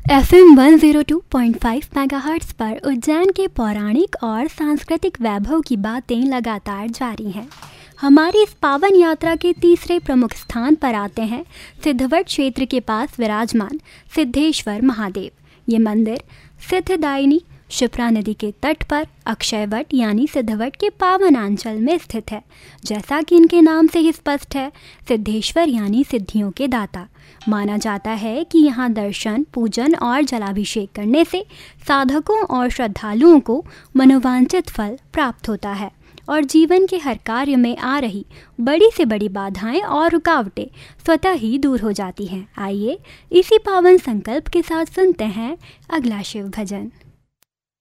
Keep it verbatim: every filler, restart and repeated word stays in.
F M one zero two point five megahertz पर उज्जैन के पौराणिक और सांस्कृतिक वैभव की बातें लगातार जारी हैं। हमारी इस पावन यात्रा के तीसरे प्रमुख स्थान पर आते हैं सिद्धवट क्षेत्र के पास विराजमान सिद्धेश्वर महादेव। ये मंदिर सिद्धदायिनी शिप्रा नदी के तट पर अक्षयवट यानी सिद्धवट के पावन आंचल में स्थित है। जैसा कि इनके नाम से ही स्पष्ट है, सिद्धेश्वर यानी सिद्धियों के दाता। माना जाता है कि यहाँ दर्शन, पूजन और जलाभिषेक करने से साधकों और श्रद्धालुओं को मनोवांछित फल प्राप्त होता है और जीवन के हर कार्य में आ रही बड़ी से बड़ी बाधाएं और रुकावटें स्वतः ही दूर हो जाती हैं। आइए इसी पावन संकल्प के साथ सुनते हैं अगला शिव भजन।